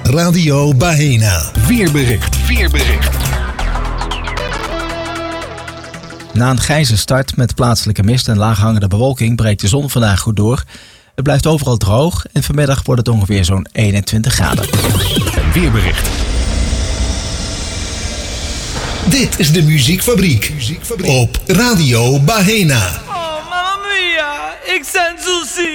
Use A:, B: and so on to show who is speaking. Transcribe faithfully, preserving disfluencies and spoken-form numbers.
A: Radio Baena.
B: Weerbericht. Weerbericht.
C: Na een grijze start met plaatselijke mist en laaghangende bewolking breekt de zon vandaag goed door. Het blijft overal droog en vanmiddag wordt het ongeveer zo'n eenentwintig graden.
B: Weerbericht.
A: Dit is de Muziekfabriek op Radio Baena.
D: Oh, mamma mia, ik ben zo ziek.